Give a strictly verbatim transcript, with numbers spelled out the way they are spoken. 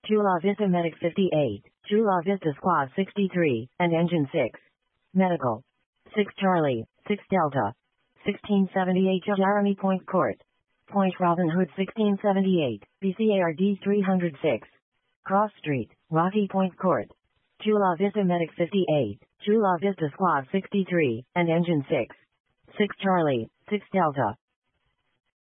Chula Vista Medic fifty-eight, Chula Vista Squad sixty-three, and Engine six. Medical. six Charlie, six Delta. sixteen seventy-eight Jeremy Point Court. Point Robin Hood sixteen seventy-eight, B C A R D three oh six. Cross Street, Rocky Point Court. Chula Vista Medic fifty-eight, Chula Vista Squad sixty-three, and Engine six. six Charlie, six Delta.